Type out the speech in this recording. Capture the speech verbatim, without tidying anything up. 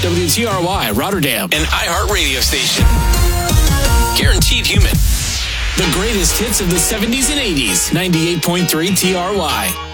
W T R Y, Rotterdam. An iHeart radio station. Guaranteed human. The greatest hits of the seventies and eighties. ninety-eight point three T R Y.